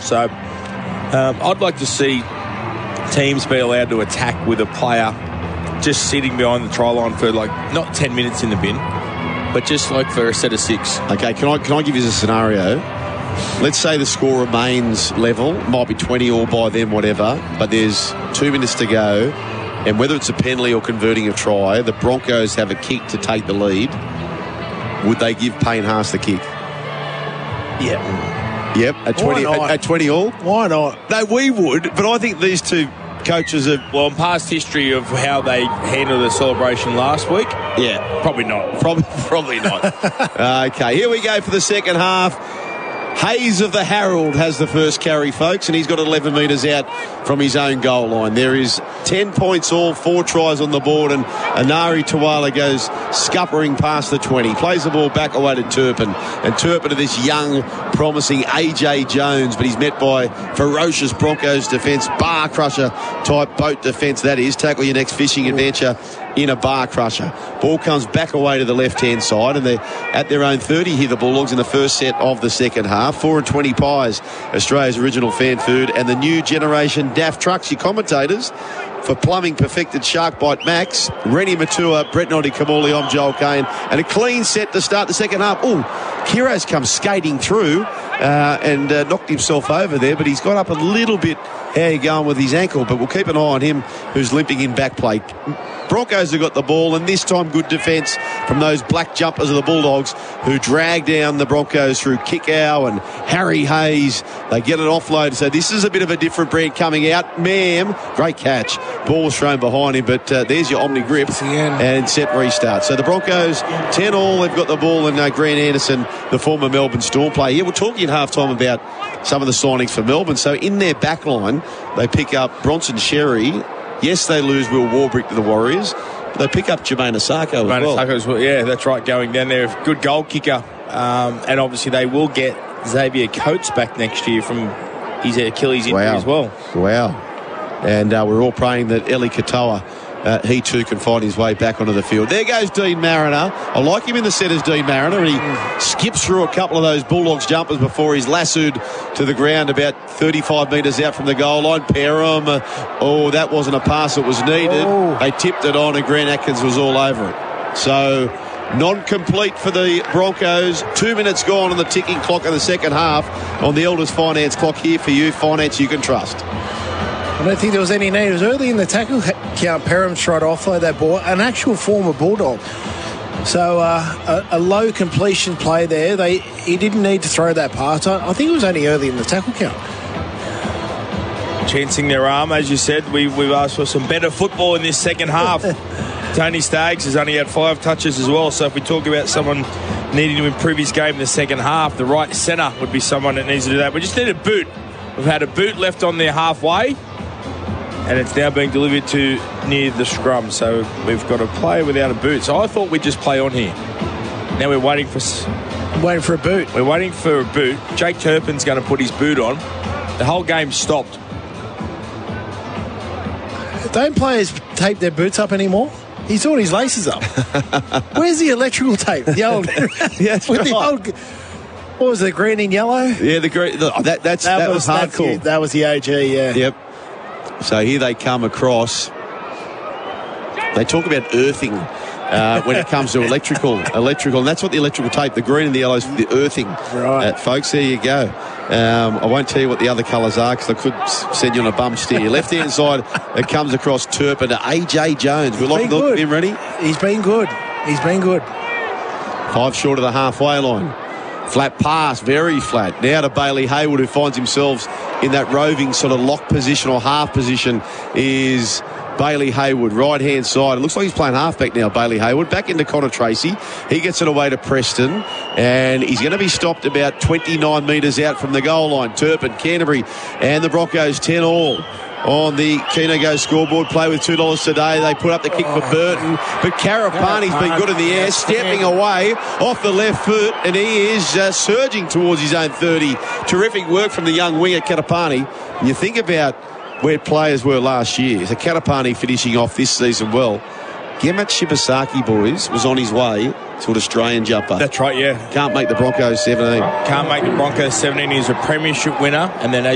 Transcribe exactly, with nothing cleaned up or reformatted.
So um, I'd like to see teams be allowed to attack with a player just sitting behind the try line for like not ten minutes in the bin, but just like for a set of six. Okay, can I can I give you a scenario? Let's say the score remains level, might be twenty all by then, whatever, but there's two minutes to go, and whether it's a penalty or converting a try, the Broncos have a kick to take the lead. Would they give Payne Haas the kick? Yeah. Yep, at twenty, at, at twenty all? Why not? No, we would, but I think these two coaches are... Well, in past history of how they handled the celebration last week, yeah, probably not. Probably, probably not. Okay, here we go for the second half. Hayes of the Herald has the first carry, folks, and he's got eleven metres out from his own goal line. There is ten points all, four tries on the board, and Anari Tawala goes scuppering past the twenty. Plays the ball back away to Turpin, and Turpin to this young, promising A J Jones, but he's met by ferocious Broncos defence, bar crusher type boat defence, that is. Tackle your next fishing adventure in a bar crusher. Ball comes back away to the left-hand side, and they're at their own thirty here, the Bulldogs, in the first set of the second half. Four and twenty pies, Australia's original fan food, and the new generation Daft Trucks, your commentators for Plumbing Perfected Shark Bite Max, Rennie Matua, Brett Noddy Kamali, I'm Joel Kane, and a clean set to start the second half. Oh, Kiro's come skating through uh, and uh, knocked himself over there, but he's got up a little bit. How you going with his ankle? But we'll keep an eye on him, who's limping in back play. Broncos have got the ball, and this time good defence from those black jumpers of the Bulldogs, who drag down the Broncos through Kickow and Harry Hayes. They get it offload, so this is a bit of a different brand coming out. Ma'am, great catch. Ball was thrown behind him, but uh, there's your Omni grip and set restart. So the Broncos, ten all, they've got the ball, and uh, Grant Anderson, the former Melbourne Storm player. Yeah, we're talking at half-time about some of the signings for Melbourne. So in their back line, they pick up Bronson Sherry. Yes, they lose Will Warbrick to the Warriors. But they pick up Jermaine Asako as well. Asako as well. Yeah, that's right, going down there. Good goal kicker. Um, and obviously they will get Xavier Coates back next year from his Achilles injury wow. as well. Wow. And uh, we're all praying that Eli Katoa, uh, he too can find his way back onto the field. There goes Dean Mariner. I like him in the set as Dean Mariner, and he mm. skips through a couple of those Bulldogs jumpers before he's lassoed to the ground about thirty-five metres out from the goal line. Perham, uh, oh, that wasn't a pass that was needed. Oh. They tipped it on, and Grant Atkins was all over it. So non-complete for the Broncos. Two minutes gone on the ticking clock in the second half on the Elders Finance clock here for you. Finance you can trust. I don't think there was any need. It was early in the tackle count. Perham tried to offload that ball. An actual former Bulldog. So uh, a, a low completion play there. They He didn't need to throw that pass. I, I think it was only early in the tackle count. Chancing their arm, as you said. We, we've asked for some better football in this second half. Tony Staggs has only had five touches as well. So if we talk about someone needing to improve his game in the second half, the right centre would be someone that needs to do that. We just need a boot. We've had a boot left on there halfway, and it's now being delivered to near the scrum. So we've got a player without a boot. So I thought we'd just play on here. Now we're waiting for... Waiting for a boot. We're waiting for a boot. Jake Turpin's going to put his boot on. The whole game stopped. Don't players tape their boots up anymore? He's torn his laces up. Where's the electrical tape? The old... Yes, with the old... What was it, green and yellow? Yeah, the green... The, that, that's, that, that was, was hardcore. That was the O G, yeah. Yep. So here they come across. They talk about earthing uh, when it comes to electrical, electrical, and that's what the electrical tape, the green and the yellow, is for the earthing. Right, uh, folks. There you go. Um, I won't tell you what the other colours are because I could send you on a bum steer. Left hand side, it comes across Turpin to A J Jones. We like the look of him, ready? He's been good. He's been good. Five short of the halfway line. Flat pass, very flat. Now to Bailey Hayward, who finds himself in that roving sort of lock position or half position, is Bailey Hayward, right-hand side. It looks like he's playing halfback now, Bailey Hayward. Back into Connor Tracy. He gets it away to Preston, and he's going to be stopped about twenty-nine metres out from the goal line. Turpin, Canterbury, and the Broncos ten all. On the Keno Go scoreboard, play with two dollars today. They put up the kick for Burton, but Karapani's been good in the air, stepping away off the left foot, and he is uh, surging towards his own thirty. Terrific work from the young winger, Karapani. And you think about where players were last year. So Karapani finishing off this season well. Gemet Shibasaki, boys, was on his way to an Australian jumper. That's right, yeah. Can't make the Broncos seventeen. Can't make the Broncos seventeen. He's a premiership winner, and then